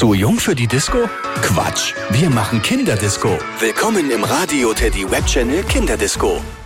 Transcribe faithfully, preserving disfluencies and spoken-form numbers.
Zu jung für die Disco? Quatsch, wir machen Kinderdisco. Willkommen im Radio Teddy Web Channel Kinderdisco.